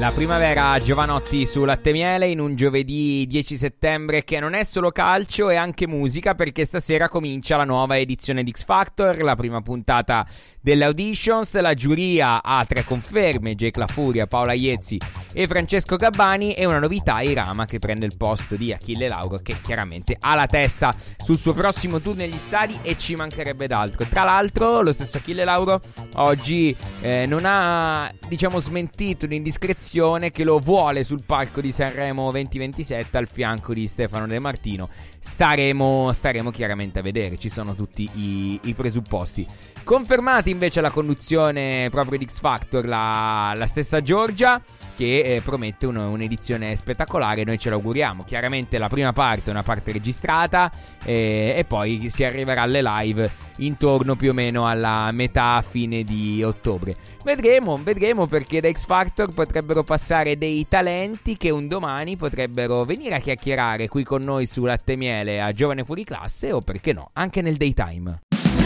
La primavera Giovanotti su Latte Miele in un giovedì 10 settembre che non è solo calcio, è anche musica, perché stasera comincia la nuova edizione di X Factor, la prima puntata delle auditions. La giuria ha 3 conferme: Jake La Furia, Paola Iezzi e Francesco Gabbani, e una novità, Irama, che prende il posto di Achille Lauro, che chiaramente ha la testa sul suo prossimo tour negli stadi e ci mancherebbe d'altro. Tra l'altro lo stesso Achille Lauro oggi non ha, diciamo, smentito l'indiscrezione che lo vuole sul palco di Sanremo 2027 al fianco di Stefano De Martino. Staremo chiaramente a vedere, ci sono tutti i presupposti. Confermati invece la conduzione proprio di X Factor la stessa Giorgia, che promette un'edizione spettacolare. Noi ce l'auguriamo. Chiaramente la prima parte è una parte registrata, e poi si arriverà alle live intorno più o meno alla metà fine di ottobre. Vedremo, perché da X Factor potrebbero passare dei talenti che un domani potrebbero venire a chiacchierare qui con noi su Latte Miele a Giovane Fuori Classe, o perché no anche nel daytime.